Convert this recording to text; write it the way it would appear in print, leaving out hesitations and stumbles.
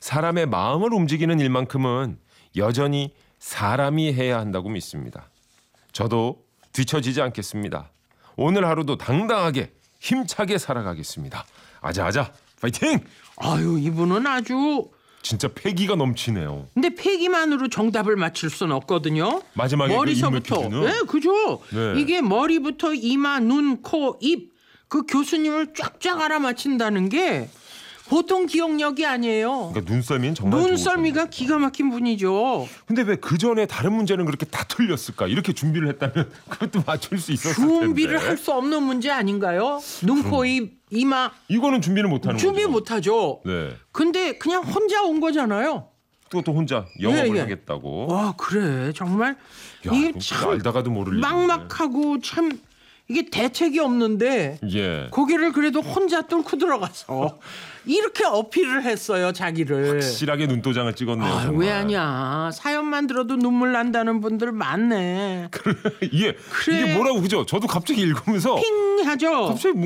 사람의 마음을 움직이는 일만큼은 여전히 사람이 해야 한다고 믿습니다. 저도 뒤처지지 않겠습니다. 오늘 하루도 당당하게 힘차게 살아가겠습니다. 아자아자 파이팅! 아유, 이분은 아주 진짜 패기가 넘치네요. 근데 패기만으로 정답을 맞출 수는 없거든요. 마지막에 머리서부터. 그 인물 퀴즈는? 네, 그죠. 네. 이게 머리부터 이마, 눈, 코, 입 그 교수님을 쫙쫙 알아맞힌다는 게 보통 기억력이 아니에요. 그러니까 눈썰미는 정말 눈썰미가 좋으셨네요. 기가 막힌 분이죠. 근데 왜 그 전에 다른 문제는 그렇게 다 틀렸을까? 이렇게 준비를 했다면 그것도 맞출 수 있었을 준비를 텐데. 할 수 없는 문제 아닌가요? 눈, 코, 입, 이마 이거는 준비를 못하는 준비 거죠. 못하죠. 네. 근데 그냥 혼자 온 거잖아요. 또 혼자 영업을 예, 예. 하겠다고. 와, 그래. 정말 야, 이게 이거 참 알다가도 모를 일인데. 막막하고 참 이게 대책이 없는데 예. 거기를 그래도 혼자 뚫고 들어가서 이렇게 어필을 했어요, 자기를. 확실하게 눈도장을 찍었네요. 아, 정말. 왜 아니야. 사연만 들어도 눈물 난다는 분들 많네. 이게 그래. 이게 뭐라고 그죠? 저도 갑자기 읽으면서 핑 하죠. 갑자기